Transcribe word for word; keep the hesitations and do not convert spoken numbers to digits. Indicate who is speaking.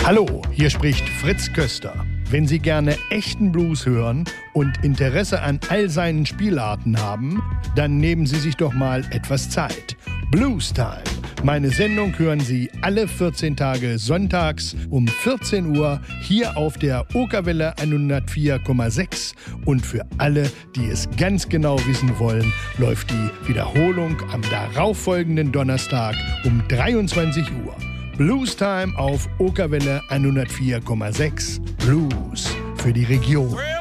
Speaker 1: Hallo, hier spricht Fritz Köster. Wenn Sie gerne echten Blues hören und Interesse an all seinen Spielarten haben, dann nehmen Sie sich doch mal etwas Zeit. Blues Time. Meine Sendung hören Sie alle vierzehn Tage sonntags um vierzehn Uhr hier auf der Okerwelle hundertvier Komma sechs. Und für alle, die es ganz genau wissen wollen, läuft die Wiederholung am darauffolgenden Donnerstag um dreiundzwanzig Uhr. Blues Time auf Okerwelle hundertvier Komma sechs. Blues für die Region.